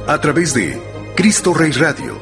a través de Cristo Rey Radio.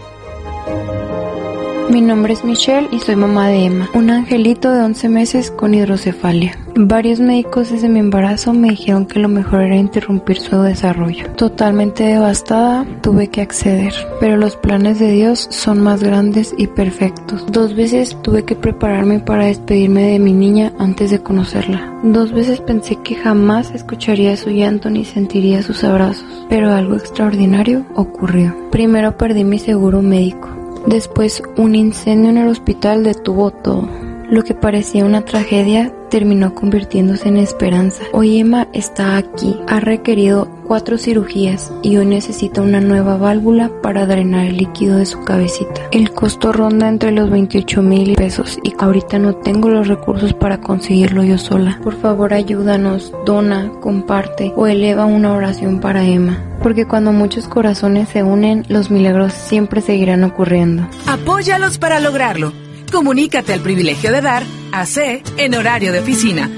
Mi nombre es Michelle y soy mamá de Emma, un angelito de 11 meses con hidrocefalia. Varios médicos desde mi embarazo me dijeron que lo mejor era interrumpir su desarrollo. Totalmente devastada, tuve que acceder, pero los planes de Dios son más grandes y perfectos. 2 veces tuve que prepararme para despedirme de mi niña antes de conocerla. 2 veces pensé que jamás escucharía su llanto ni sentiría sus abrazos, pero algo extraordinario ocurrió. Primero perdí mi seguro médico. Después, un incendio en el hospital detuvo todo. Lo que parecía una tragedia terminó convirtiéndose en esperanza. Hoy Emma está aquí. Ha requerido 4 cirugías y hoy necesita una nueva válvula para drenar el líquido de su cabecita. El costo ronda entre los 28,000 pesos y ahorita no tengo los recursos para conseguirlo yo sola. Por favor, ayúdanos, dona, comparte o eleva una oración para Emma. Porque cuando muchos corazones se unen, los milagros siempre seguirán ocurriendo. Apóyalos para lograrlo. Comunícate al Privilegio de Dar, AC, en horario de oficina,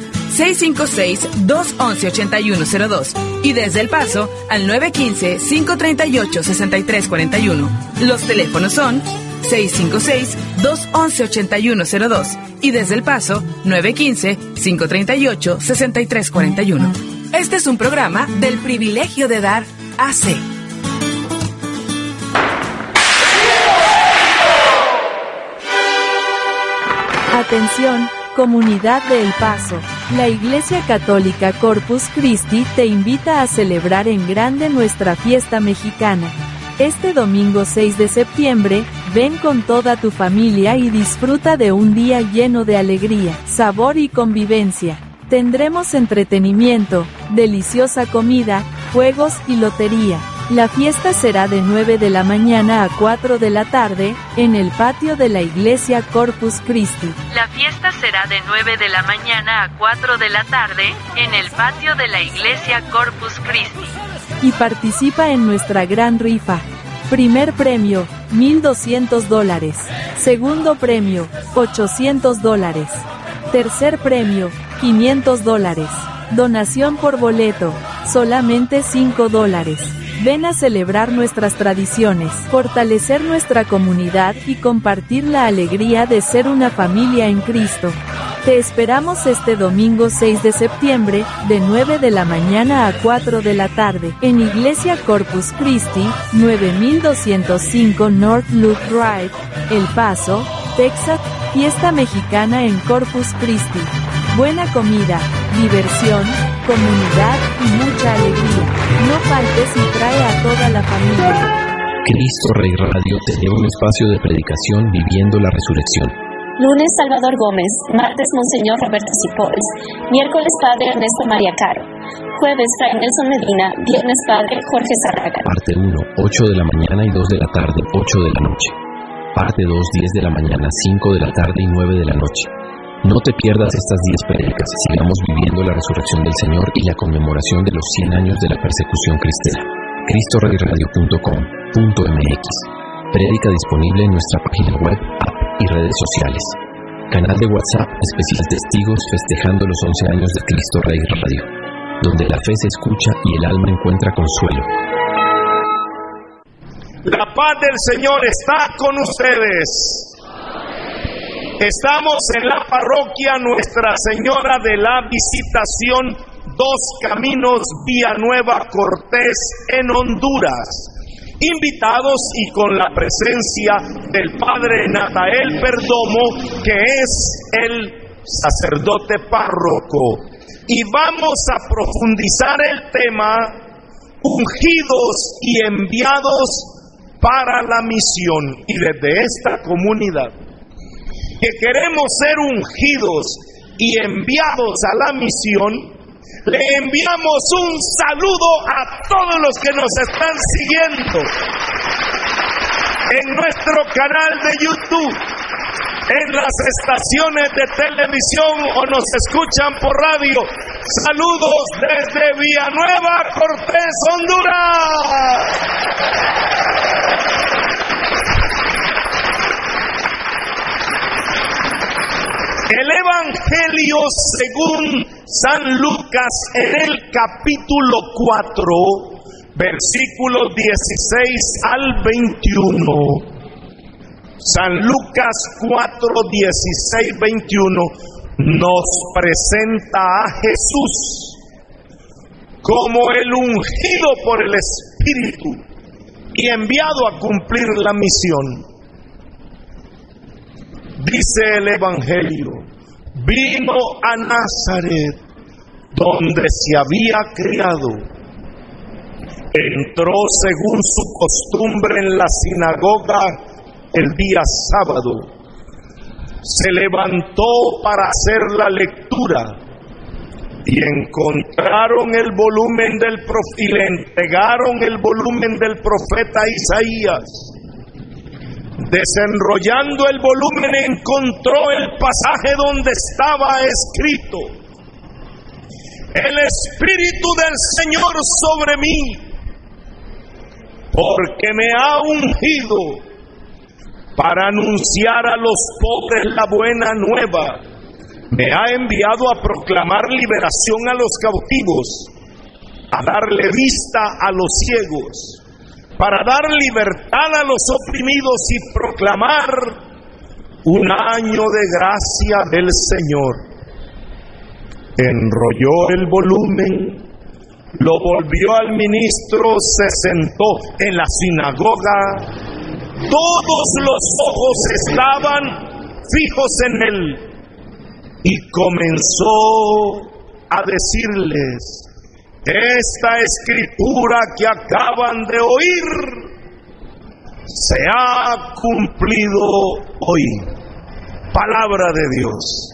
656-211-8102 y desde El Paso al 915-538-6341. Los teléfonos son 656-211-8102 y desde El Paso 915-538-6341. Este es un programa del Privilegio de Dar, AC. Atención, comunidad de El Paso. La Iglesia Católica Corpus Christi te invita a celebrar en grande nuestra fiesta mexicana. Este domingo 6 de septiembre, ven con toda tu familia y disfruta de un día lleno de alegría, sabor y convivencia. Tendremos entretenimiento, deliciosa comida, juegos y lotería. La fiesta será de 9 de la mañana a 4 de la tarde, en el patio de la Iglesia Corpus Christi. La fiesta será de 9 de la mañana a 4 de la tarde, en el patio de la Iglesia Corpus Christi. Y participa en nuestra gran rifa. Primer premio, $1,200. Segundo premio, $800. Tercer premio, $500. Donación por boleto, solamente $5. Ven a celebrar nuestras tradiciones, fortalecer nuestra comunidad y compartir la alegría de ser una familia en Cristo. Te esperamos este domingo 6 de septiembre, de 9 de la mañana a 4 de la tarde, en Iglesia Corpus Christi, 9205 North Loop Drive, El Paso, Texas. Fiesta mexicana en Corpus Christi. Buena comida, diversión, comunidad y mucha alegría. No faltes y trae a toda la familia. Cristo Rey Radio te lleva un espacio de predicación viviendo la resurrección. Lunes, Salvador Gómez. Martes, Monseñor Roberto Cipoles. Miércoles, Padre Ernesto María Caro. Jueves, Fray Nelson Medina. Viernes, Padre Jorge Zárraga. Parte 1, 8 de la mañana y 2 de la tarde, 8 de la noche. Parte 2, 10 de la mañana, 5 de la tarde y 9 de la noche. No te pierdas estas 10 prédicas. Sigamos viviendo la resurrección del Señor y la conmemoración de los 100 años de la persecución cristera. CristoReyRadio.com.mx. Prédica disponible en nuestra página web, app y redes sociales. Canal de WhatsApp Especial Testigos festejando los 11 años de Cristo Rey Radio, donde la fe se escucha y el alma encuentra consuelo. La paz del Señor está con ustedes. Estamos en la parroquia Nuestra Señora de la Visitación, 2 Caminos, Villanueva Cortés, en Honduras. Invitados y con la presencia del Padre Natael Perdomo, que es el sacerdote párroco. Y vamos a profundizar el tema ungidos y enviados para la misión. Y desde esta comunidad, que queremos ser ungidos y enviados a la misión, le enviamos un saludo a todos los que nos están siguiendo en nuestro canal de YouTube, en las estaciones de televisión o nos escuchan por radio. Saludos desde Villanueva Cortés, Honduras. El Evangelio según San Lucas, en el capítulo 4, versículos 16 al 21. San Lucas 4, 16, 21 nos presenta a Jesús como el ungido por el Espíritu y enviado a cumplir la misión. Dice el Evangelio: vino a Nazaret, donde se había criado. Entró según su costumbre en la sinagoga el día sábado. Se levantó para hacer la lectura y encontraron el volumen del y le entregaron el volumen del profeta Isaías. Desenrollando el volumen encontró el pasaje donde estaba escrito: el Espíritu del Señor sobre mí, porque me ha ungido para anunciar a los pobres la buena nueva. Me ha enviado a proclamar liberación a los cautivos, a darle vista a los ciegos, para dar libertad a los oprimidos y proclamar un año de gracia del Señor. Enrolló el volumen, lo volvió al ministro, se sentó en la sinagoga. Todos los ojos estaban fijos en él y comenzó a decirles: esta escritura que acaban de oír se ha cumplido hoy. Palabra de Dios.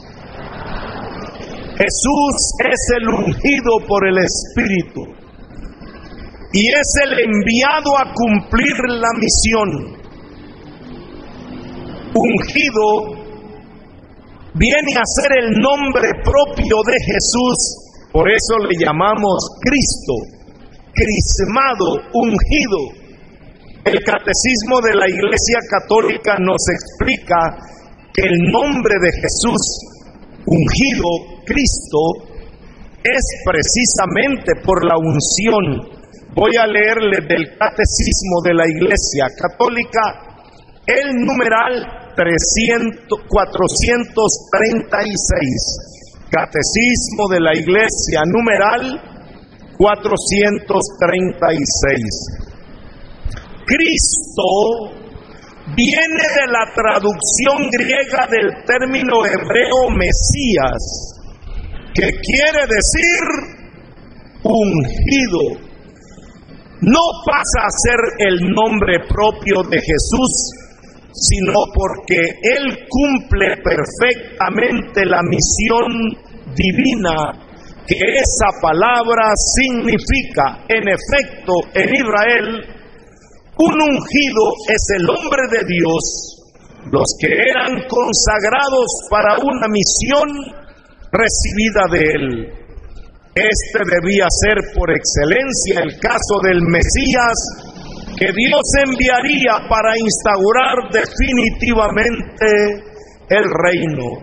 Jesús es el ungido por el Espíritu y es el enviado a cumplir la misión. Ungido viene a ser el nombre propio de Jesús, por eso le llamamos Cristo, crismado, ungido. El catecismo de la Iglesia Católica nos explica que el nombre de Jesús, ungido, Cristo, es precisamente por la unción. Voy a leerle del catecismo de la Iglesia Católica el numeral 436, Catecismo de la Iglesia, numeral 436. Cristo viene de la traducción griega del término hebreo Mesías, que quiere decir ungido. No pasa a ser el nombre propio de Jesús, sino porque Él cumple perfectamente la misión divina que esa palabra significa. En efecto, en Israel, un ungido es el hombre de Dios, los que eran consagrados para una misión recibida de Él. Este debía ser por excelencia el caso del Mesías, que Dios enviaría para instaurar definitivamente el reino.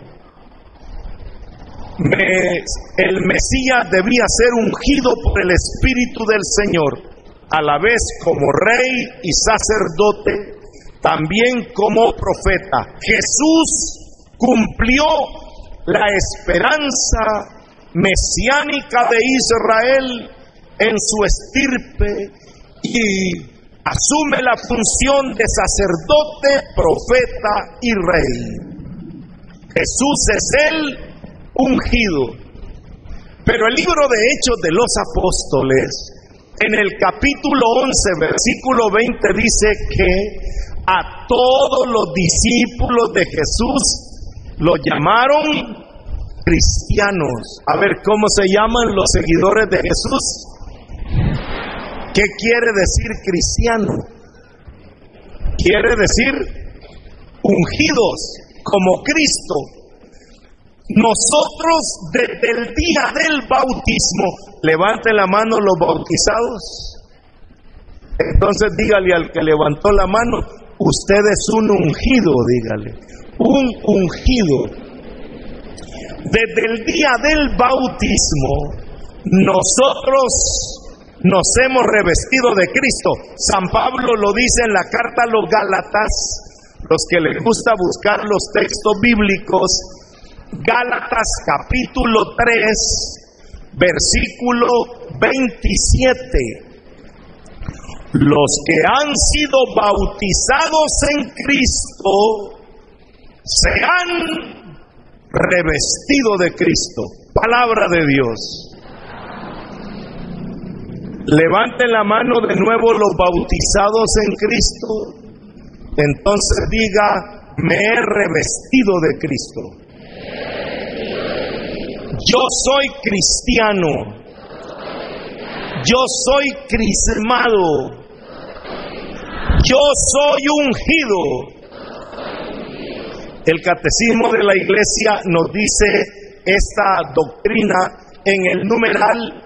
El Mesías debía ser ungido por el Espíritu del Señor, a la vez como rey y sacerdote, también como profeta. Jesús cumplió la esperanza mesiánica de Israel en su estirpe y asume la función de sacerdote, profeta y rey. Jesús es el ungido. Pero el libro de Hechos de los Apóstoles, en el capítulo 11, versículo 20, dice que a todos los discípulos de Jesús los llamaron cristianos. A ver, ¿cómo se llaman los seguidores de Jesús? ¿Qué quiere decir cristiano? Quiere decir ungidos como Cristo. Nosotros desde el día del bautismo, levanten la mano los bautizados. Entonces dígale al que levantó la mano: usted es un ungido, dígale, un ungido. Desde el día del bautismo, nosotros nos hemos revestido de Cristo. San Pablo lo dice en la carta a los Gálatas, los que les gusta buscar los textos bíblicos. Gálatas capítulo 3, versículo 27. Los que han sido bautizados en Cristo se han revestido de Cristo. Palabra de Dios. Levanten la mano de nuevo los bautizados en Cristo. Entonces diga: me he revestido de Cristo. Yo soy cristiano. Yo soy crismado. Yo soy ungido. El Catecismo de la Iglesia nos dice esta doctrina en el numeral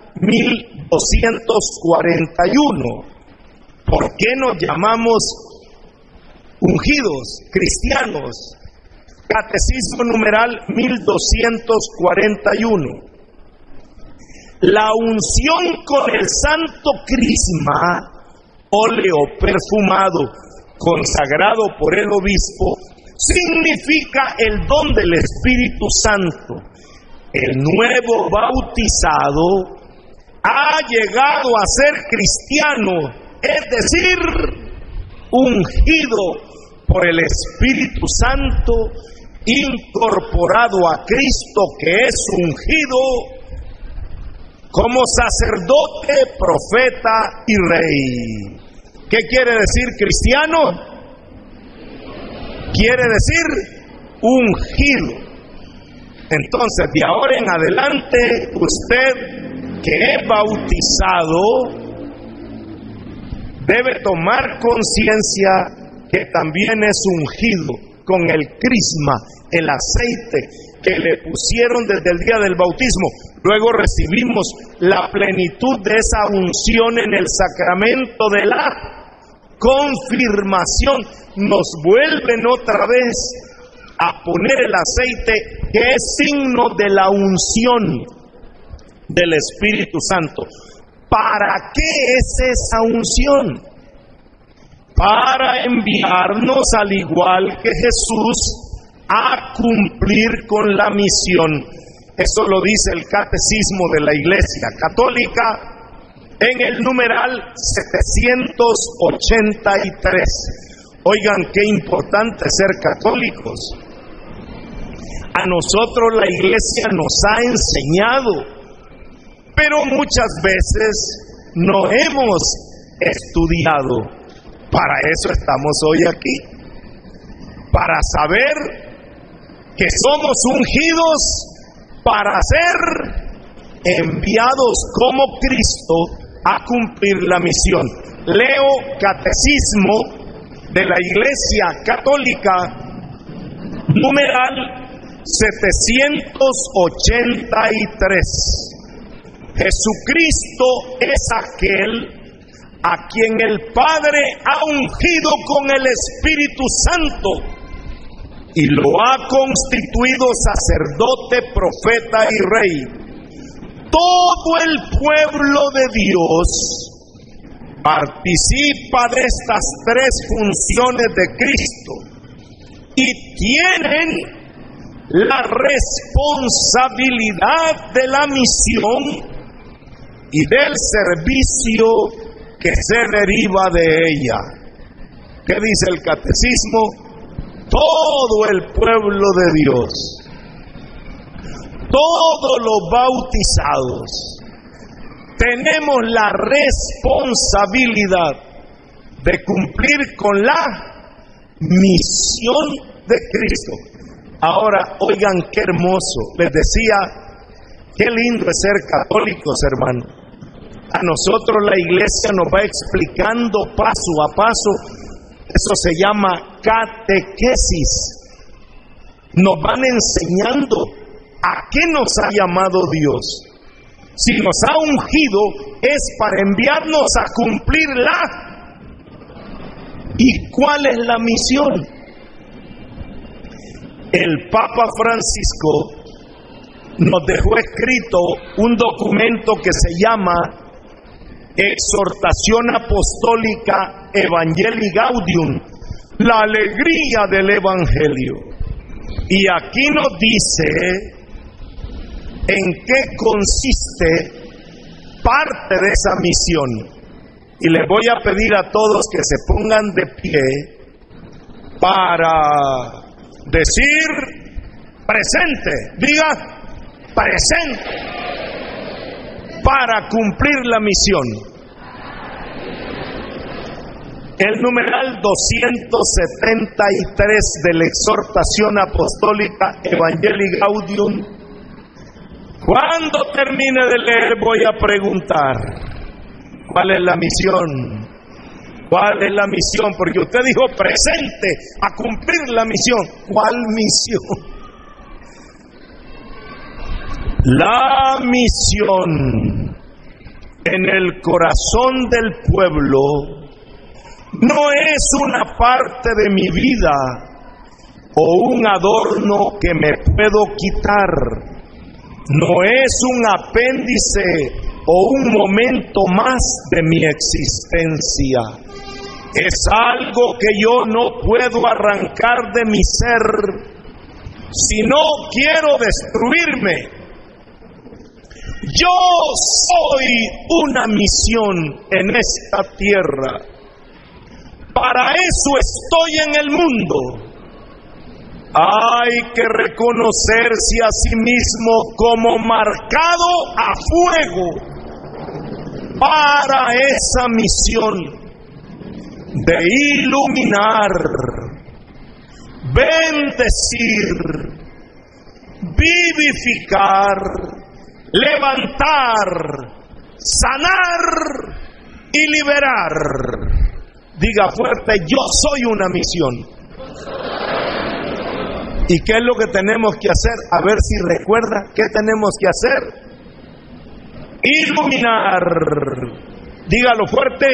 1241. ¿Por qué nos llamamos ungidos, cristianos? Catecismo numeral 1241. La unción con el santo crisma, óleo perfumado, consagrado por el obispo, significa el don del Espíritu Santo. El nuevo bautizado ha llegado a ser cristiano, es decir, ungido por el Espíritu Santo, incorporado a Cristo, que es ungido como sacerdote, profeta y rey. ¿Qué quiere decir cristiano? Quiere decir ungido. Entonces, de ahora en adelante, usted que es bautizado debe tomar conciencia que también es ungido con el crisma, el aceite que le pusieron desde el día del bautismo. Luego recibimos la plenitud de esa unción en el sacramento de la confirmación. Nos vuelven otra vez a poner el aceite, que es signo de la unción del Espíritu Santo. ¿Para qué es esa unción? Para enviarnos, al igual que Jesús, a cumplir con la misión. Eso lo dice el Catecismo de la Iglesia Católica en el numeral 783. Oigan, qué importante ser católicos. A nosotros la Iglesia nos ha enseñado, pero muchas veces no hemos estudiado. Para eso estamos hoy aquí, para saber que somos ungidos para ser enviados como Cristo a cumplir la misión. Leo Catecismo de la Iglesia Católica, numeral 783. Jesucristo es aquel a quien el Padre ha ungido con el Espíritu Santo y lo ha constituido sacerdote, profeta y rey. Todo el pueblo de Dios participa de estas tres funciones de Cristo y tienen la responsabilidad de la misión y del servicio que se deriva de ella. ¿Qué dice el Catecismo? Todo el pueblo de Dios, todos los bautizados, tenemos la responsabilidad de cumplir con la misión de Cristo. Ahora, oigan qué hermoso. Les decía, qué lindo es ser católicos, hermano. A nosotros la Iglesia nos va explicando paso a paso. Eso se llama catequesis. Nos van enseñando a qué nos ha llamado Dios. Si nos ha ungido es para enviarnos a cumplirla. ¿Y cuál es la misión? El Papa Francisco nos dejó escrito un documento que se llama exhortación apostólica Evangelii Gaudium, la alegría del Evangelio. Y aquí nos dice en qué consiste parte de esa misión. Y les voy a pedir a todos que se pongan de pie para decir presente, diga presente, para cumplir la misión. El numeral 273 de la exhortación apostólica Evangelii Gaudium. Cuando termine de leer voy a preguntar, ¿cuál es la misión? ¿Cuál es la misión? Porque usted dijo presente a cumplir la misión. ¿Cuál misión? La misión en el corazón del pueblo no es una parte de mi vida o un adorno que me puedo quitar. No es un apéndice o un momento más de mi existencia. Es algo que yo no puedo arrancar de mi ser si no quiero destruirme. Yo soy una misión en esta tierra. Para eso estoy en el mundo. Hay que reconocerse a sí mismo como marcado a fuego para esa misión de iluminar, bendecir, vivificar, levantar, sanar y liberar. Diga fuerte, yo soy una misión. ¿Y qué es lo que tenemos que hacer? A ver si recuerda, ¿qué tenemos que hacer? Iluminar. Dígalo fuerte.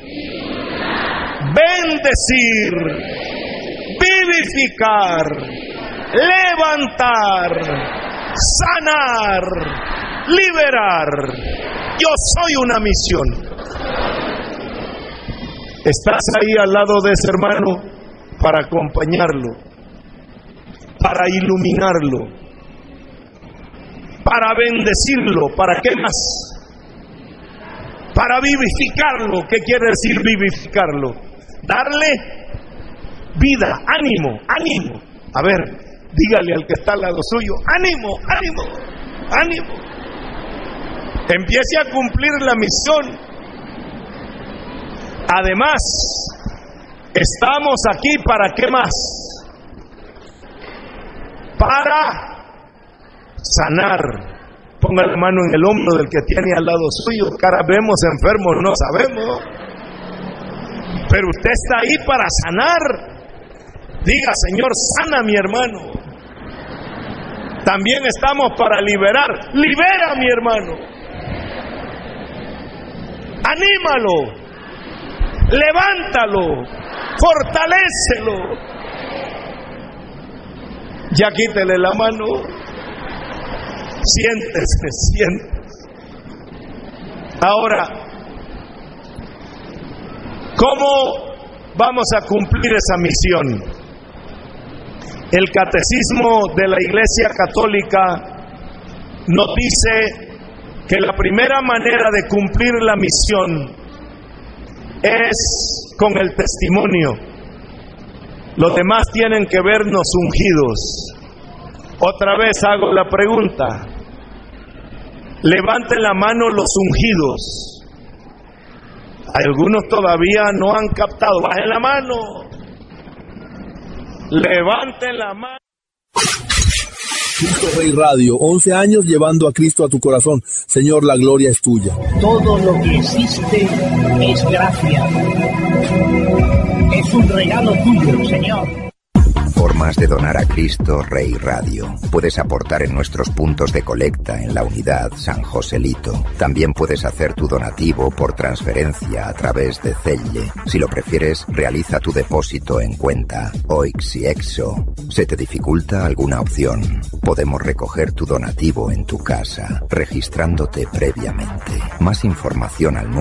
Bendecir, vivificar, levantar, sanar, liberar. Yo soy una misión. Estás ahí al lado de ese hermano para acompañarlo, para iluminarlo, para bendecirlo. ¿Para qué más? Para vivificarlo. ¿Qué quiere decir vivificarlo? Darle vida, ánimo, ánimo. A ver, dígale al que está al lado suyo, ánimo, ánimo, ánimo. Empiece a cumplir la misión. Además, estamos aquí para qué más? Para sanar. Ponga la mano en el hombro del que tiene al lado suyo. Cara, vemos enfermos, no sabemos. Pero usted está ahí para sanar. Diga, Señor, sana a mi hermano. También estamos para liberar. Libera a mi hermano. Anímalo. Levántalo. Fortalécelo. Ya quítele la mano. Siéntese, siéntese. Ahora, ¿cómo vamos a cumplir esa misión? El Catecismo de la Iglesia Católica nos dice que la primera manera de cumplir la misión es con el testimonio. Los demás tienen que vernos ungidos. Otra vez hago la pregunta. Levanten la mano los ungidos. Algunos todavía no han captado. Bajen la mano. Levanten la mano. Cristo Rey Radio, 11 años llevando a Cristo a tu corazón. Señor, la gloria es tuya. Todo lo que existe es gracia. Es un regalo tuyo, Señor. Forma formas de donar a Cristo Rey Radio. Puedes aportar en nuestros puntos de colecta en la unidad San Joselito. También puedes hacer tu donativo por transferencia a través de Zelle. Si lo prefieres, realiza tu depósito en cuenta OIX y EXO. ¿Se te dificulta alguna opción? Podemos recoger tu donativo en tu casa, registrándote previamente. Más información al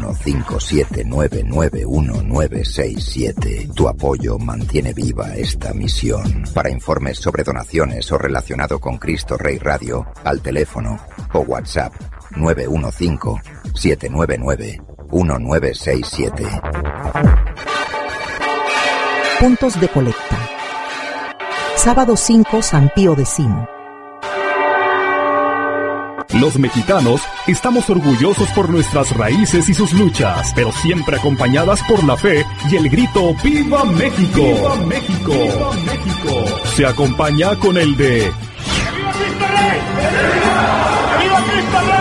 915799197. Tu apoyo mantiene viva esta misión. Para informes sobre donaciones o relacionado con Cristo Rey Radio, al teléfono o WhatsApp 915-799-1967. Puntos de colecta. Sábado 5, San Pío X. Los mexicanos estamos orgullosos por nuestras raíces y sus luchas, pero siempre acompañadas por la fe y el grito ¡Viva México! ¡Viva México! ¡Viva México! Se acompaña con el de ¡Viva Cristo Rey! ¡Viva Cristo Rey!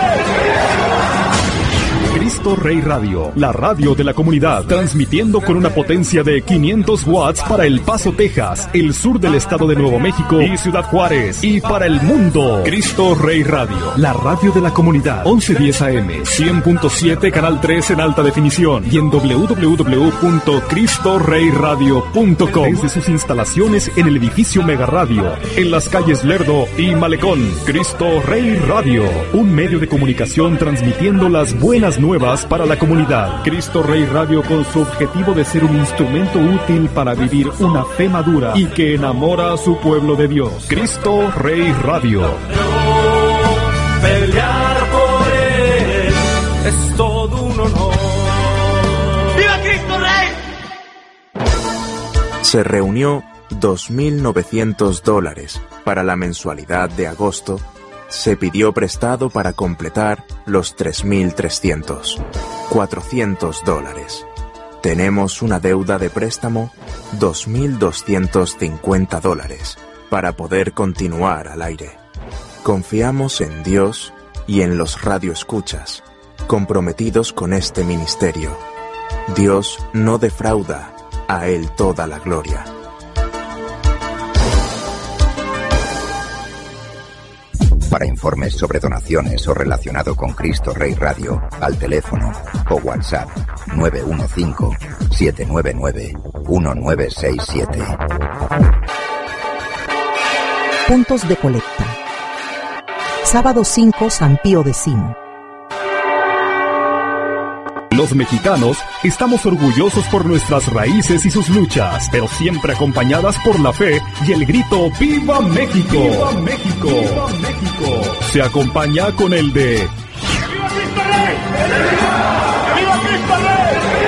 Cristo Rey Radio, la radio de la comunidad, transmitiendo con una potencia de 500 watts para El Paso, Texas, el sur del estado de Nuevo México y Ciudad Juárez, y para el mundo. Cristo Rey Radio, la radio de la comunidad, 1110 AM, 100.7, canal 3 en alta definición, y en www.cristoreyradio.com, desde sus instalaciones en el edificio Mega Radio, en las calles Lerdo y Malecón. Cristo Rey Radio, un medio de comunicación transmitiendo las buenas nuevas para la comunidad. Cristo Rey Radio, con su objetivo de ser un instrumento útil para vivir una fe madura y que enamora a su pueblo de Dios. Cristo Rey Radio. Pelear por él es todo un honor. ¡Viva Cristo Rey! Se reunió $2,900 para la mensualidad de agosto. Se pidió prestado para completar los 3,300. $400. Tenemos una deuda de préstamo, $2,250, para poder continuar al aire. Confiamos en Dios y en los radioescuchas, comprometidos con este ministerio. Dios no defrauda, a Él toda la gloria. Para informes sobre donaciones o relacionado con Cristo Rey Radio, al teléfono o WhatsApp 915-799-1967. Puntos de colecta. Sábado 5, San Pío X. Los mexicanos estamos orgullosos por nuestras raíces y sus luchas, pero siempre acompañadas por la fe y el grito ¡Viva México! ¡Viva México! ¡Viva México! Se acompaña con el de ¡Viva Cristo Rey! ¡Viva Cristo Rey!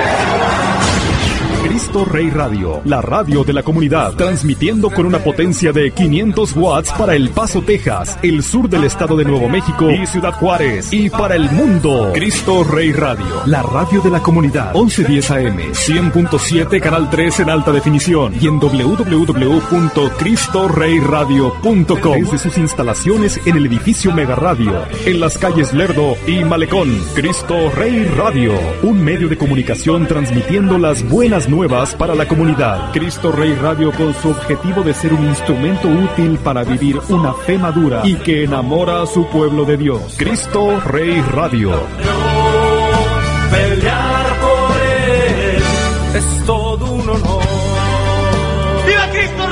Cristo Rey Radio, la radio de la comunidad, transmitiendo con una potencia de 500 watts para El Paso, Texas, el sur del estado de Nuevo México y Ciudad Juárez, y para el mundo. Cristo Rey Radio, la radio de la comunidad, 1110 AM, 100.7, canal 3 en alta definición, y en www.cristoreyradio.com, desde sus instalaciones en el edificio Mega Radio, en las calles Lerdo y Malecón. Cristo Rey Radio, un medio de comunicación transmitiendo las buenas nuevas para la comunidad. Cristo Rey Radio, con su objetivo de ser un instrumento útil para vivir una fe madura y que enamora a su pueblo de Dios. Cristo Rey Radio. Pelear por él es todo un honor. ¡Viva Cristo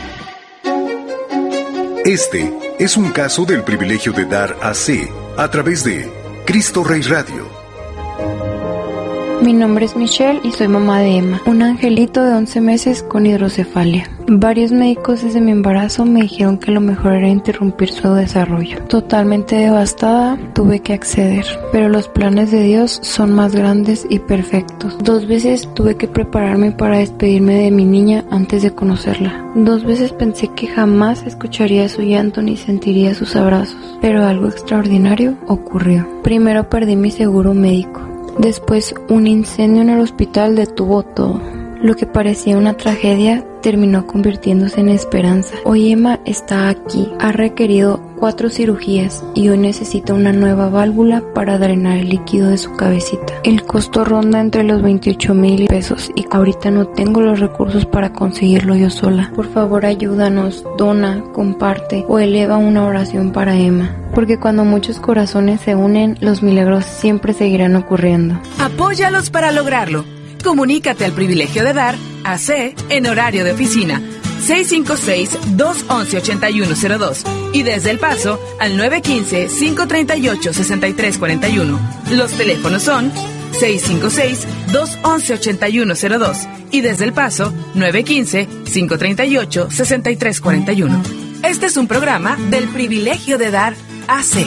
Rey! Este es un caso del privilegio de dar a través de Cristo Rey Radio. Mi nombre es Michelle y soy mamá de Emma, un angelito de 11 meses con hidrocefalia. Varios médicos desde mi embarazo me dijeron que lo mejor era interrumpir su desarrollo. Totalmente devastada, tuve que acceder, pero los planes de Dios son más grandes y perfectos. 2 veces tuve que prepararme para despedirme de mi niña antes de conocerla. 2 veces pensé que jamás escucharía su llanto ni sentiría sus abrazos, pero algo extraordinario ocurrió. Primero perdí mi seguro médico. Después, un incendio en el hospital detuvo todo. Lo que parecía una tragedia terminó convirtiéndose en esperanza. Hoy Emma está aquí. Ha requerido 4 cirugías y hoy necesita una nueva válvula para drenar el líquido de su cabecita. El costo ronda entre los 28,000 pesos y ahorita no tengo los recursos para conseguirlo yo sola. Por favor, ayúdanos, dona, comparte o eleva una oración para Emma, porque cuando muchos corazones se unen, los milagros siempre seguirán ocurriendo. Apóyalos para lograrlo. Comunícate al Privilegio de Dar, AC, en horario de oficina, 656-211-8102 y desde El Paso al 915-538-6341. Los teléfonos son 656-211-8102 y desde El Paso 915-538-6341. Este es un programa del Privilegio de Dar, AC.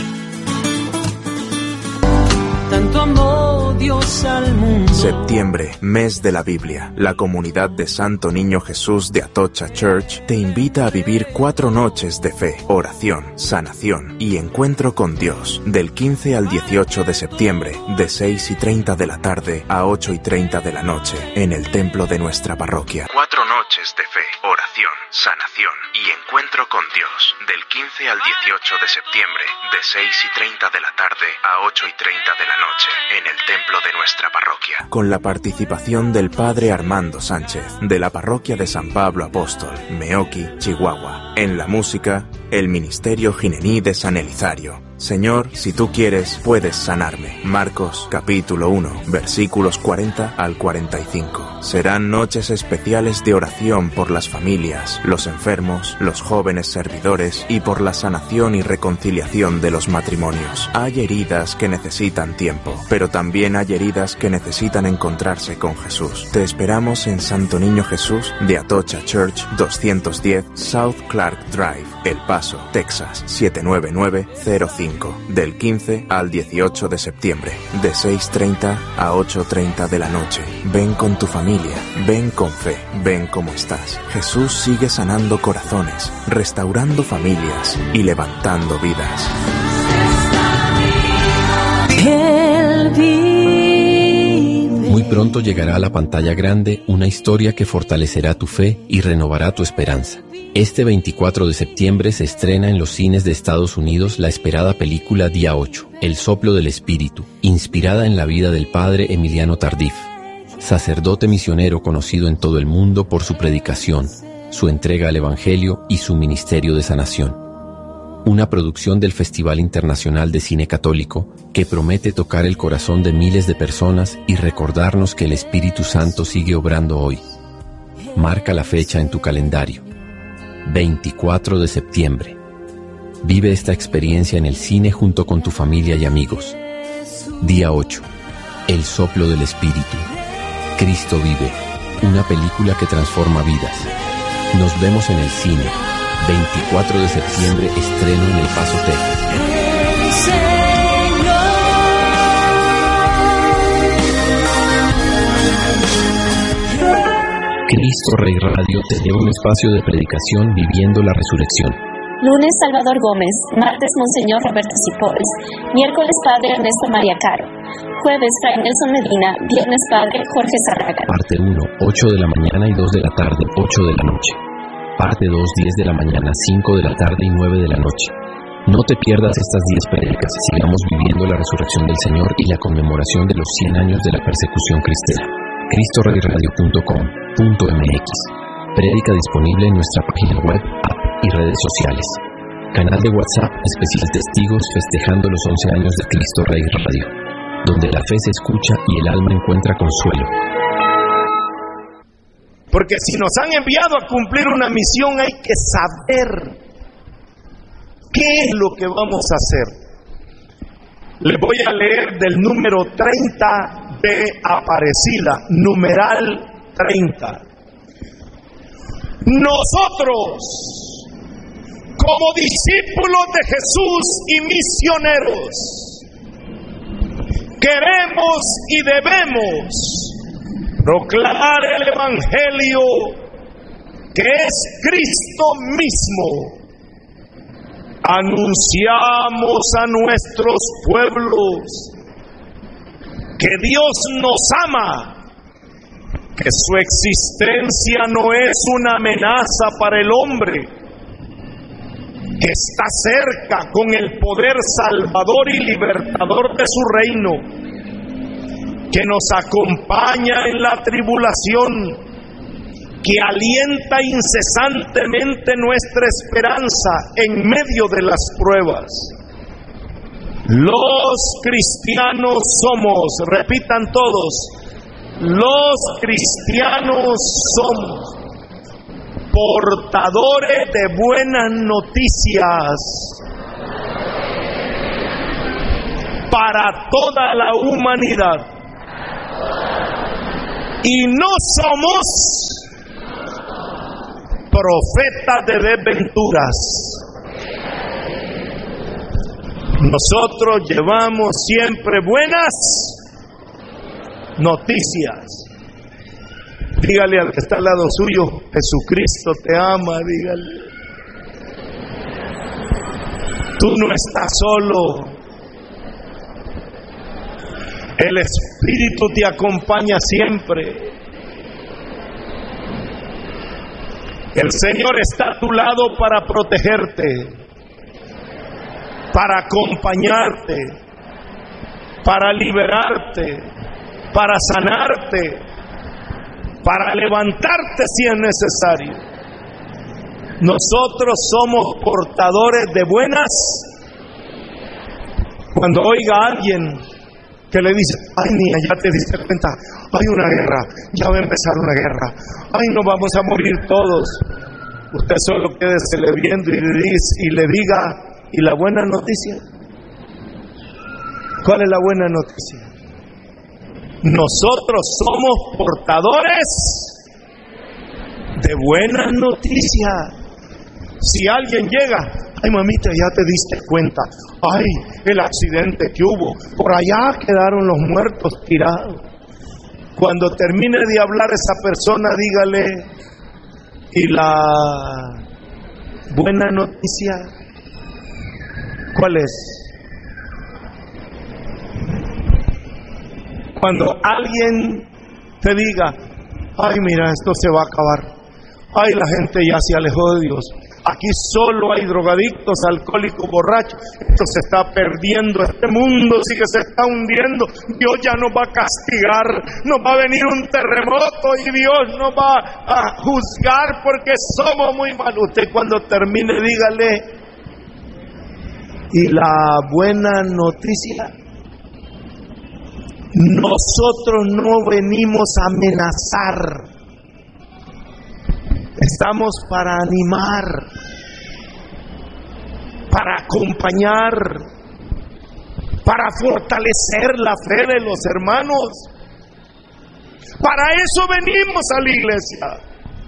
Tanto amó Dios al mundo. Septiembre, mes de la Biblia. La comunidad de Santo Niño Jesús de Atocha Church te invita a vivir 4 noches de fe, oración, sanación y encuentro con Dios. Del 15 al 18 de septiembre, de 6:30 de la tarde a 8:30 de la noche, en el templo de nuestra parroquia. 4 noches de fe, oración, sanación y encuentro con Dios. Del 15 al 18 de septiembre, de 6:30 de la tarde a 8:30 de la noche, en el templo de nuestra parroquia. Con la participación del Padre Armando Sánchez, de la parroquia de San Pablo Apóstol, Meoqui, Chihuahua. En la música, el Ministerio Ginení de San Elizario. Señor, si tú quieres, puedes sanarme. Marcos, capítulo 1, versículos 40 al 45. Serán noches especiales de oración por las familias, los enfermos, los jóvenes servidores y por la sanación y reconciliación de los matrimonios. Hay heridas que necesitan tiempo, pero también hay heridas que necesitan encontrarse con Jesús. Te esperamos en Santo Niño Jesús de Atocha Church, 210 South Clark Drive, El Paso, Texas, 79905. Del 15 al 18 de septiembre, de 6:30 a 8:30 de la noche. Ven con tu familia, ven con fe, ven como estás. Jesús sigue sanando corazones, restaurando familias y levantando vidas. Muy pronto llegará a la pantalla grande una historia que fortalecerá tu fe y renovará tu esperanza. Este 24 de septiembre se estrena en los cines de Estados Unidos la esperada película Día 8, El soplo del Espíritu, inspirada en la vida del padre Emiliano Tardif, sacerdote misionero conocido en todo el mundo por su predicación, su entrega al Evangelio y su ministerio de sanación. Una producción del Festival Internacional de Cine Católico que promete tocar el corazón de miles de personas y recordarnos que el Espíritu Santo sigue obrando hoy. Marca la fecha en tu calendario. 24 de septiembre. Vive esta experiencia en el cine junto con tu familia y amigos. Día 8. El soplo del Espíritu. Cristo vive. Una película que transforma vidas. Nos vemos en el cine. 24 de septiembre, estreno en El Paso, Texas. Cristo Rey Radio te lleva un espacio de predicación viviendo la resurrección. Lunes, Salvador Gómez. Martes, Monseñor Roberto Cipoles. Miércoles, Padre Ernesto María Caro. Jueves, Fray Nelson Medina. Viernes, Padre Jorge Sarraga. Parte 1, 8 de la mañana y 2 de la tarde, 8 de la noche. Parte 2, 10 de la mañana, 5 de la tarde y 9 de la noche. No te pierdas estas 10 prédicas. Sigamos viviendo la resurrección del Señor y la conmemoración de los 100 años de la persecución cristera. CristoReyRadio.com.mx. Prédica disponible en nuestra página web, app y redes sociales. Canal de WhatsApp especial Testigos festejando los 11 años de Cristo Rey Radio, donde la fe se escucha y el alma encuentra consuelo. Porque si nos han enviado a cumplir una misión hay que saber qué es lo que vamos a hacer. Les voy a leer del número 30 de Aparecida, numeral 30. Nosotros, como discípulos de Jesús y misioneros, queremos y debemos proclamar el Evangelio que es Cristo mismo. Anunciamos a nuestros pueblos que Dios nos ama, que su existencia no es una amenaza para el hombre, que está cerca con el poder salvador y libertador de su reino, que nos acompaña en la tribulación, que alienta incesantemente nuestra esperanza en medio de las pruebas. Los cristianos somos, repitan todos, los cristianos somos portadores de buenas noticias para toda la humanidad. Y no somos profetas de desventuras. Nosotros llevamos siempre buenas noticias. Dígale al que está al lado suyo, Jesucristo te ama, dígale. Tú no estás solo. El Espíritu te acompaña siempre. El Señor está a tu lado para protegerte, para acompañarte, para liberarte, para sanarte, para levantarte si es necesario. Nosotros somos portadores de buenas. Cuando oiga a alguien que le dice, ay niña, ya te diste cuenta, hay una guerra, ya va a empezar una guerra, ay nos vamos a morir todos, usted solo quédesele viendo y le diga, ¿y la buena noticia? ¿Cuál es la buena noticia? Nosotros somos portadores de buenas noticias. Si alguien llega, ay mamita, ya te diste cuenta, ay, el accidente que hubo, por allá quedaron los muertos tirados. Cuando termine de hablar esa persona, dígale, ¿y la buena noticia cuál es? Cuando alguien te diga, ay mira, esto se va a acabar, ay la gente ya se alejó de Dios, aquí solo hay drogadictos, alcohólicos, borrachos, esto se está perdiendo, este mundo sí que se está hundiendo, Dios ya nos va a castigar, nos va a venir un terremoto y Dios nos va a juzgar porque somos muy malos. Usted cuando termine dígale, ¿y la buena noticia? Nosotros no venimos a amenazar, estamos para animar, para acompañar, para fortalecer la fe de los hermanos. Para eso venimos a la iglesia.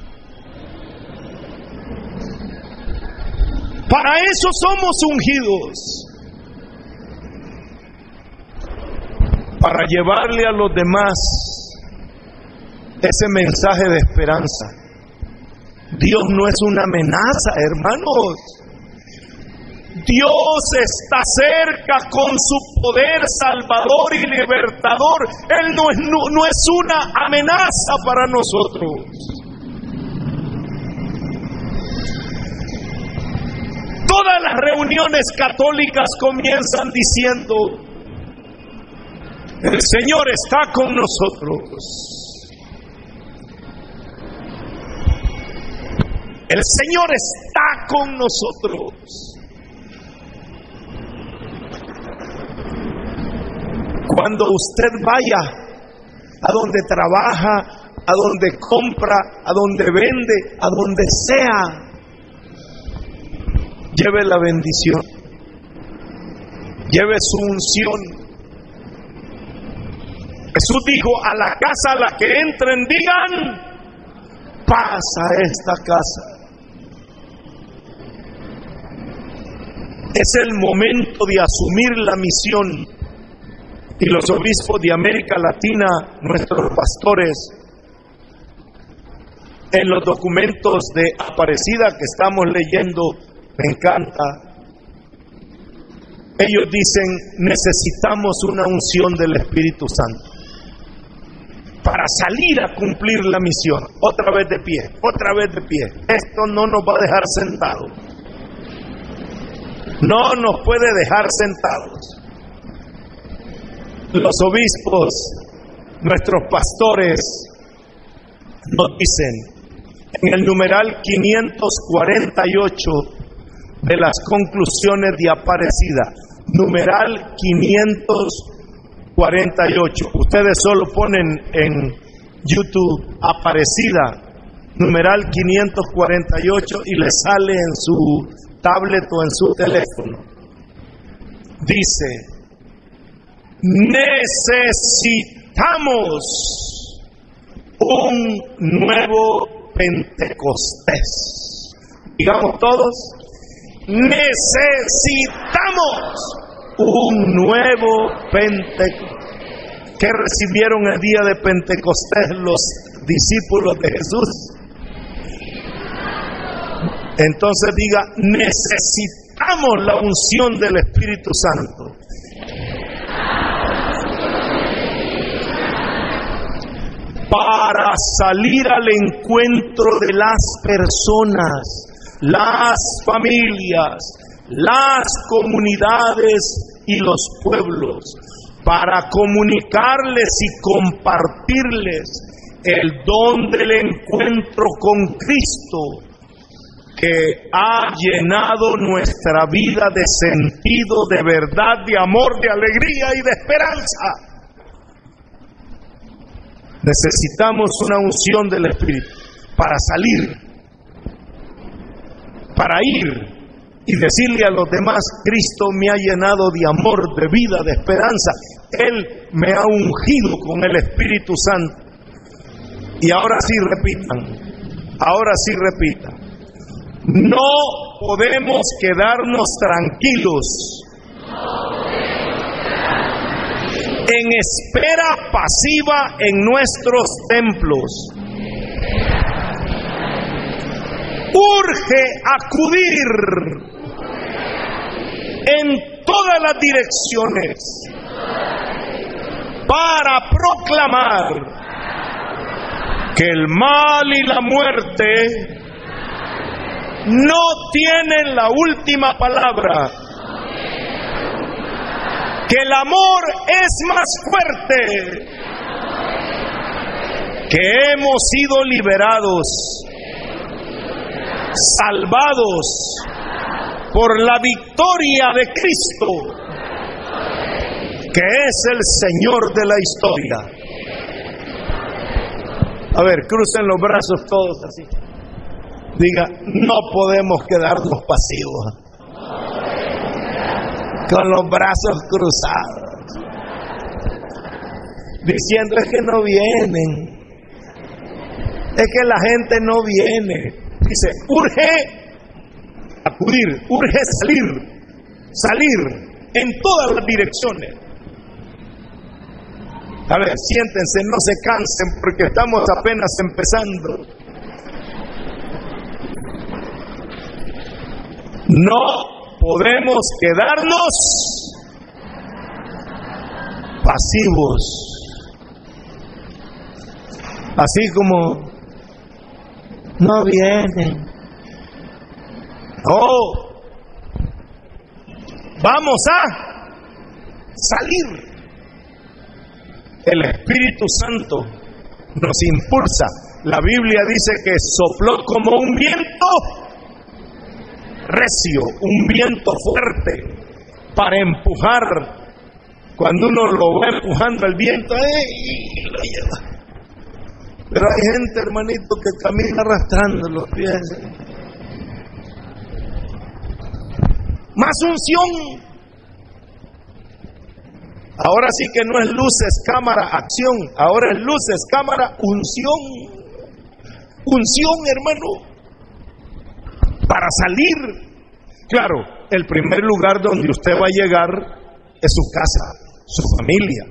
Para eso somos ungidos. Para llevarle a los demás ese mensaje de esperanza. Dios no es una amenaza, hermanos. Dios está cerca con su poder salvador y libertador. Él no es una amenaza para nosotros. Todas las reuniones católicas comienzan diciendo, el Señor está con nosotros. El Señor está con nosotros. Cuando usted vaya a donde trabaja, a donde compra, a donde vende, a donde sea, lleve la bendición, lleve su unción. Jesús dijo, a la casa a la que entren digan, paz a esta casa. Es el momento de asumir la misión. Y los obispos de América Latina, nuestros pastores, en los documentos de Aparecida que estamos leyendo, me encanta, ellos dicen, necesitamos una unción del Espíritu Santo para salir a cumplir la misión. Otra vez de pie, otra vez de pie. Esto no nos va a dejar sentados. No nos puede dejar sentados. Los obispos, nuestros pastores, nos dicen en el numeral 548 de las conclusiones de Aparecida, numeral 548. Ustedes solo ponen en YouTube Aparecida, numeral 548 y les sale en su tablet o en su teléfono. Dice: necesitamos un nuevo Pentecostés. Digamos todos: necesitamos un nuevo Pentecostés. ¿Qué recibieron el día de Pentecostés los discípulos de Jesús? Entonces diga: necesitamos la unción del Espíritu Santo. Para salir al encuentro de las personas, las familias, las comunidades y los pueblos, para comunicarles y compartirles el don del encuentro con Cristo, que ha llenado nuestra vida de sentido, de verdad, de amor, de alegría y de esperanza. Necesitamos una unción del Espíritu para salir, para ir y decirle a los demás: Cristo me ha llenado de amor, de vida, de esperanza. Él me ha ungido con el Espíritu Santo. Y ahora sí repitan. No podemos quedarnos tranquilos en espera pasiva en nuestros templos. Urge acudir en todas las direcciones para proclamar que el mal y la muerte no tienen la última palabra, que el amor es más fuerte, que hemos sido liberados, salvados por la victoria de Cristo, que es el Señor de la historia. A ver, crucen los brazos todos así. Diga: no podemos quedarnos pasivos, con los brazos cruzados, diciendo: es que no vienen, es que la gente no viene. Dice: urge acudir, urge salir en todas las direcciones. A ver, siéntense, no se cansen, porque estamos apenas empezando. No podemos quedarnos pasivos, así como no vienen. Oh, vamos a salir. El Espíritu Santo nos impulsa. La Biblia dice que sopló como un viento recio, un viento fuerte, para empujar. Cuando uno lo va empujando el viento, lo lleva. Pero hay gente, hermanito, que camina arrastrando los pies. Más unción. Ahora sí que no es luces, cámara, acción. Ahora es luces, cámara, unción. Unción, hermano. Para salir. Claro, el primer lugar donde usted va a llegar es su casa, su familia.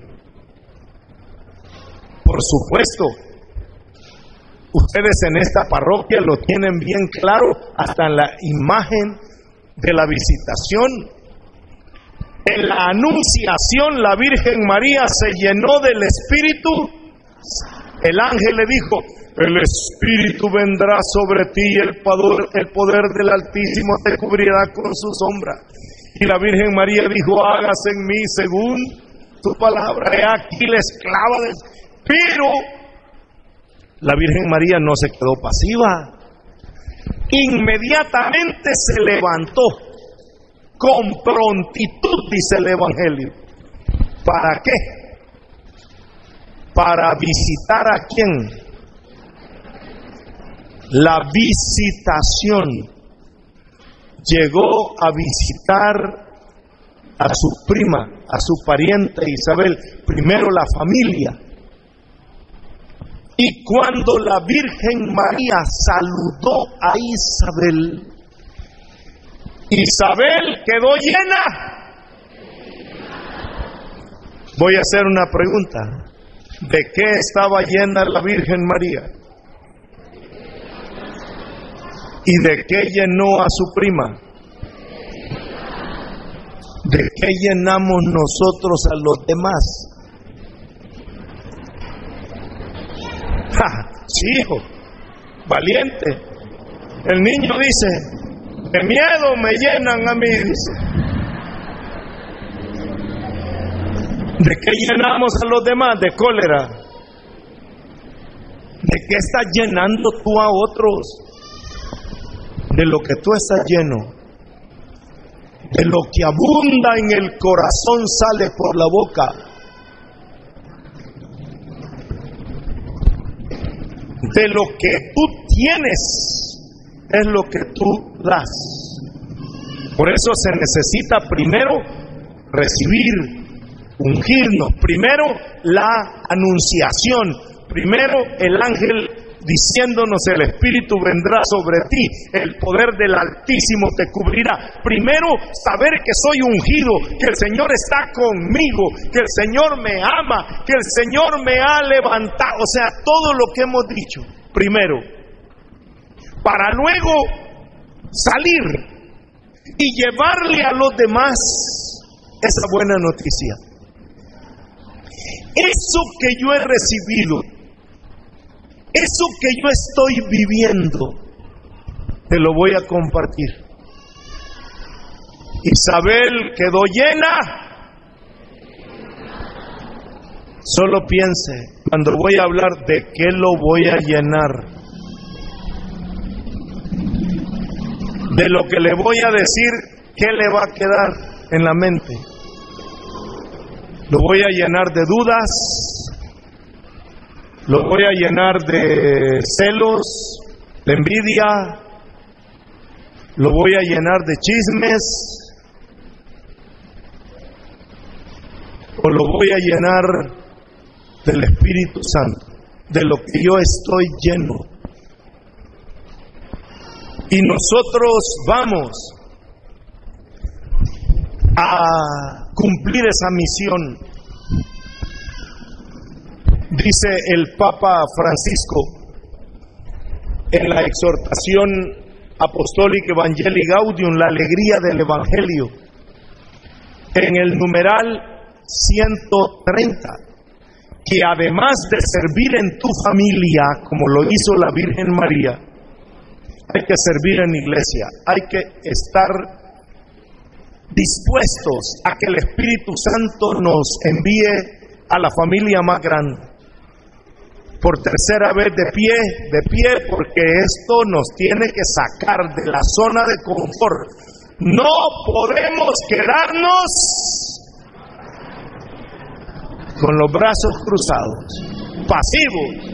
Por supuesto, ustedes en esta parroquia lo tienen bien claro, hasta en la imagen de la visitación. En la Anunciación, la Virgen María se llenó del Espíritu Santo. El ángel le dijo: el Espíritu vendrá sobre ti y el poder del Altísimo te cubrirá con su sombra. Y la Virgen María dijo: hágase en mí según tu palabra. He aquí la esclava de... Pero la Virgen María no se quedó pasiva. Inmediatamente se levantó con prontitud, dice el Evangelio. ¿Para qué? Para visitar ¿a quién? La visitación. Llegó a visitar a su prima, a su pariente Isabel, primero la familia. Y cuando la Virgen María saludó a Isabel, Isabel quedó llena. Voy a hacer una pregunta. ¿De qué estaba llena la Virgen María? ¿Y de qué llenó a su prima? ¿De qué llenamos nosotros a los demás? Sí, hijo, valiente. El niño dice: de miedo me llenan a mí, dice. ¿De qué llenamos a los demás? De cólera. ¿De qué estás llenando tú a otros? De lo que tú estás lleno. De lo que abunda en el corazón sale por la boca. De lo que tú tienes es lo que tú das. Por eso se necesita primero recibir, ungirnos, primero la anunciación, primero el ángel diciéndonos: el Espíritu vendrá sobre ti, el poder del Altísimo te cubrirá. Primero saber que soy ungido, que el Señor está conmigo, que el Señor me ama, que el Señor me ha levantado. O sea, todo lo que hemos dicho primero, para luego salir y llevarle a los demás esa buena noticia. Eso que yo he recibido, eso que yo estoy viviendo, te lo voy a compartir. Isabel quedó llena. Solo piense, cuando voy a hablar, ¿de qué lo voy a llenar? De lo que le voy a decir, ¿qué le va a quedar en la mente? ¿Lo voy a llenar de dudas? ¿Lo voy a llenar de celos, de envidia? ¿Lo voy a llenar de chismes? ¿O lo voy a llenar del Espíritu Santo, de lo que yo estoy lleno? Y nosotros vamos a cumplir esa misión. Dice el Papa Francisco en la exhortación apostólica Evangelii Gaudium, la alegría del Evangelio, en el numeral 130, que además de servir en tu familia, como lo hizo la Virgen María, hay que servir en iglesia, hay que estar dispuestos a que el Espíritu Santo nos envíe a la familia más grande. Por tercera vez de pie, porque esto nos tiene que sacar de la zona de confort. No podemos quedarnos con los brazos cruzados, pasivos.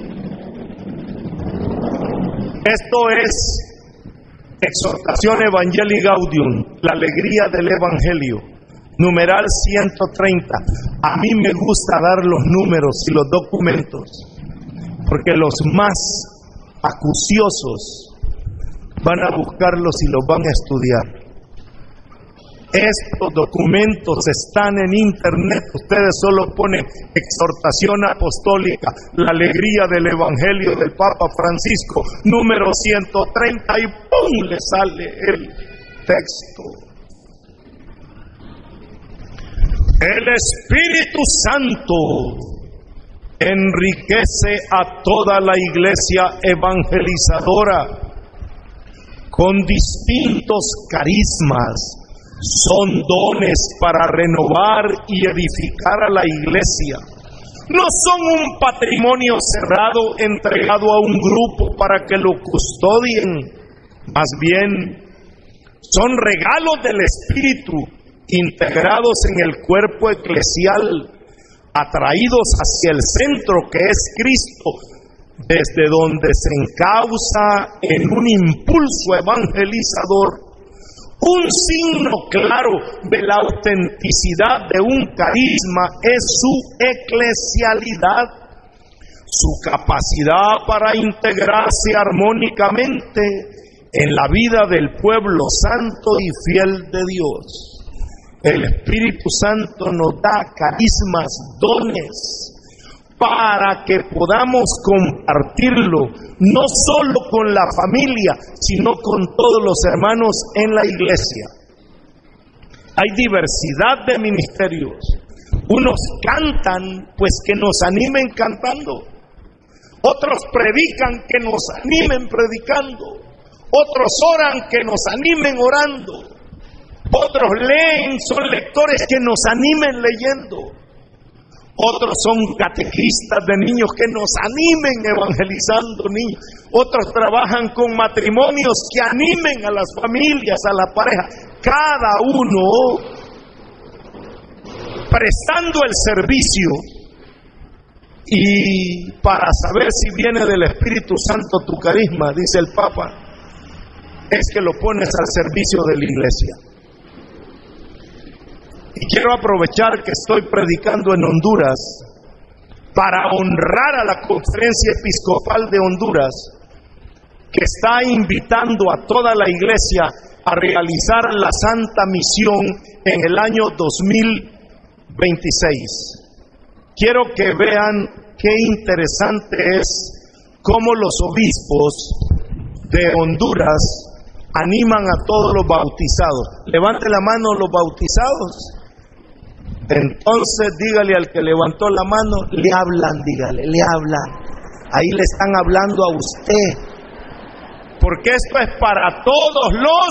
Esto es exhortación Evangelii Gaudium, la alegría del Evangelio, numeral 130. A mí me gusta dar los números y los documentos, porque los más acuciosos van a buscarlos y los van a estudiar. Estos documentos están en internet. Ustedes solo ponen exhortación apostólica, la alegría del Evangelio del Papa Francisco, número 130, y ¡pum!, le sale el texto. El Espíritu Santo enriquece a toda la iglesia evangelizadora con distintos carismas. Son dones para renovar y edificar a la iglesia. No son un patrimonio cerrado entregado a un grupo para que lo custodien. Más bien, son regalos del Espíritu integrados en el cuerpo eclesial, atraídos hacia el centro que es Cristo, desde donde se encausa en un impulso evangelizador. Un signo claro de la autenticidad de un carisma es su eclesialidad, su capacidad para integrarse armónicamente en la vida del pueblo santo y fiel de Dios. El Espíritu Santo nos da carismas, dones, para que podamos compartirlo, no solo con la familia, sino con todos los hermanos en la iglesia. Hay diversidad de ministerios. Unos cantan, pues que nos animen cantando. Otros predican, que nos animen predicando. Otros oran, que nos animen orando. Otros leen, son lectores, que nos animen leyendo. Otros son catequistas de niños, que nos animen evangelizando niños. Otros trabajan con matrimonios, que animen a las familias, a la pareja. Cada uno prestando el servicio. Y para saber si viene del Espíritu Santo tu carisma, dice el Papa, es que lo pones al servicio de la iglesia. Y quiero aprovechar que estoy predicando en Honduras para honrar a la Conferencia Episcopal de Honduras, que está invitando a toda la iglesia a realizar la Santa Misión en el año 2026. Quiero que vean qué interesante es cómo los obispos de Honduras animan a todos los bautizados. Levante la mano los bautizados. Entonces dígale al que levantó la mano, le hablan, dígale, le hablan. Ahí le están hablando a usted. Porque esto es para todos los...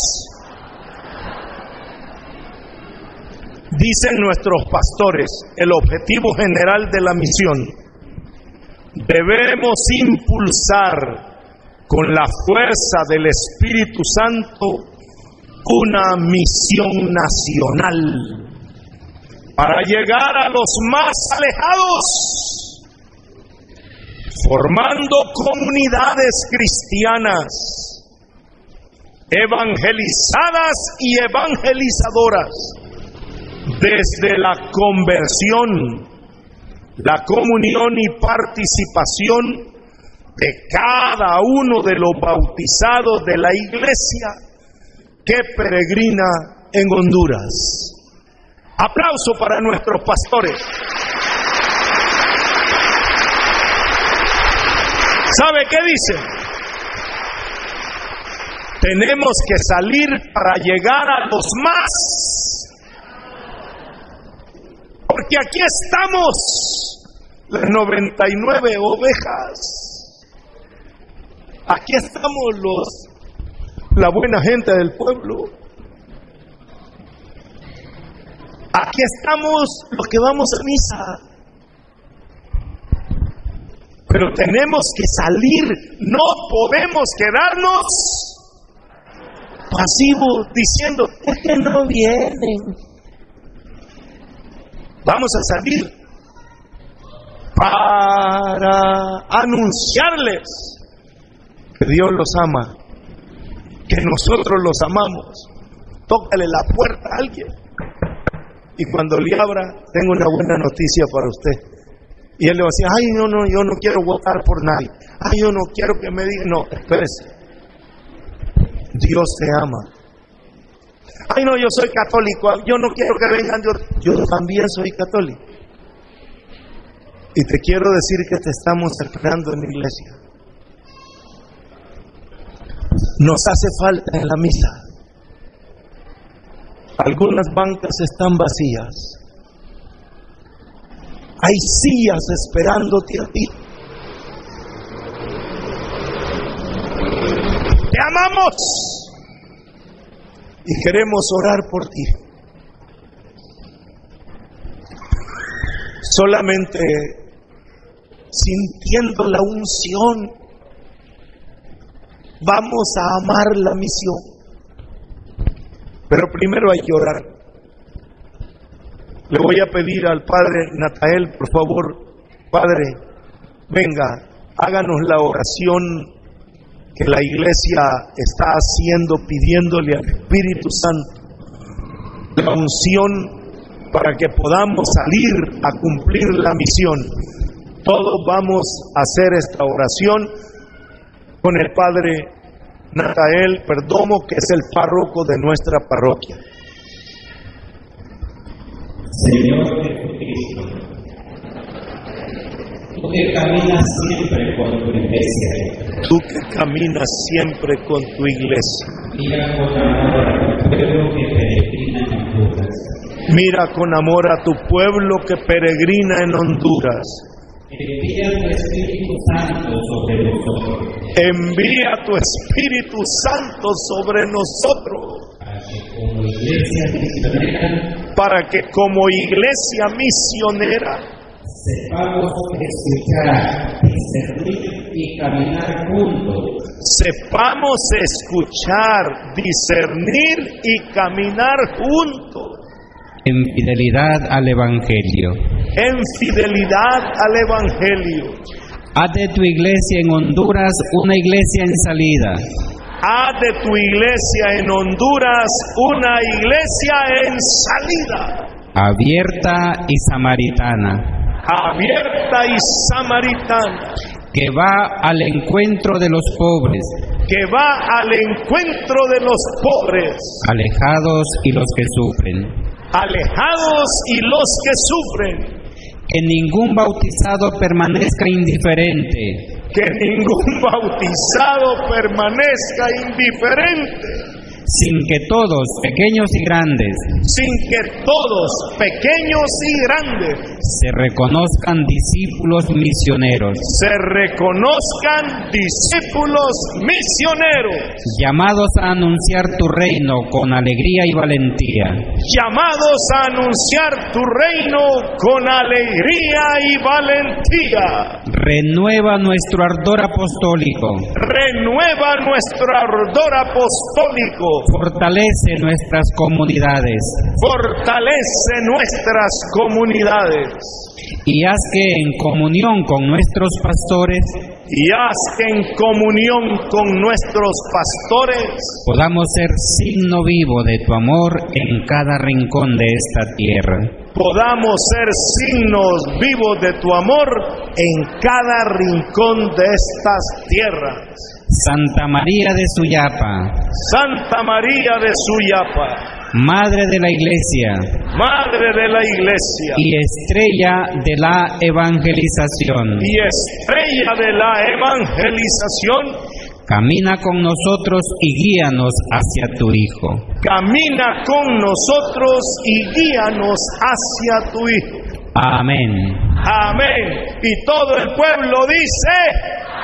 Dicen nuestros pastores, el objetivo general de la misión. Debemos impulsar con la fuerza del Espíritu Santo una misión nacional para llegar a los más alejados, formando comunidades cristianas, evangelizadas y evangelizadoras, desde la conversión, la comunión y participación de cada uno de los bautizados de la iglesia que peregrina en Honduras. Aplauso para nuestros pastores. ¿Sabe qué dice? Tenemos que salir para llegar a los más. Porque aquí estamos, las 99 ovejas. Aquí estamos la buena gente del pueblo. Aquí estamos los que vamos a misa. Pero tenemos que salir, no podemos quedarnos pasivos diciendo, es que no vienen. Vamos a salir para anunciarles que Dios los ama, que nosotros los amamos. Tócale la puerta a alguien y cuando le abra, tengo una buena noticia para usted. Y él le va a decir, ay, no, yo no quiero votar por nadie. Ay, yo no quiero que me digan. No, espérese. Dios te ama. Ay, no, yo soy católico. Yo no quiero que vengan. Yo también soy católico. Y te quiero decir que te estamos esperando en la iglesia. Nos hace falta en la misa. Algunas bancas están vacías. Hay sillas esperándote a ti. Te amamos y queremos orar por ti. Solamente sintiendo la unción vamos a amar la misión. Pero primero hay que orar. Le voy a pedir al Padre Natael, por favor, Padre, venga, háganos la oración que la iglesia está haciendo, pidiéndole al Espíritu Santo la unción para que podamos salir a cumplir la misión. Todos vamos a hacer esta oración con el Padre Natael Perdomo, que es el párroco de nuestra parroquia. Señor Jesucristo, tú que caminas siempre con tu iglesia. Tú que caminas siempre con tu iglesia. Mira con amor a tu pueblo que peregrina en Honduras. Mira con amor a tu pueblo que peregrina en Honduras. Envía tu Espíritu Santo sobre nosotros. Envía tu Espíritu Santo sobre nosotros. Para que como iglesia misionera sepamos escuchar, discernir y caminar juntos. Sepamos escuchar, discernir y caminar juntos. En fidelidad al Evangelio. En fidelidad al Evangelio. Haz de tu iglesia en Honduras una iglesia en salida. Haz de tu iglesia en Honduras una iglesia en salida. Abierta y samaritana. Abierta y samaritana. Que va al encuentro de los pobres. Que va al encuentro de los pobres. Alejados y los que sufren. Alejados y los que sufren. Que ningún bautizado permanezca indiferente. Que ningún bautizado permanezca indiferente. Sin que todos, pequeños y grandes, sin que todos, pequeños y grandes, se reconozcan discípulos misioneros. Se reconozcan discípulos misioneros. Llamados a anunciar tu reino con alegría y valentía. Llamados a anunciar tu reino con alegría y valentía. Renueva nuestro ardor apostólico. Renueva nuestro ardor apostólico. Fortalece nuestras comunidades. Fortalece nuestras comunidades. Y haz que en comunión con nuestros pastores. Y haz que en comunión con nuestros pastores podamos ser signo vivo de tu amor en cada rincón de esta tierra. Podamos ser signos vivos de tu amor en cada rincón de estas tierras. Santa María de Suyapa. Santa María de Suyapa. Madre de la Iglesia. Madre de la Iglesia. Y estrella de la evangelización. Y estrella de la evangelización. Camina con nosotros y guíanos hacia tu Hijo. Camina con nosotros y guíanos hacia tu Hijo. Amén. Amén. Y todo el pueblo dice: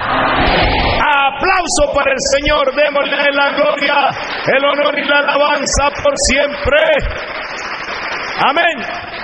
aplauso para el Señor, démosle la gloria, el honor y la alabanza por siempre. Amén.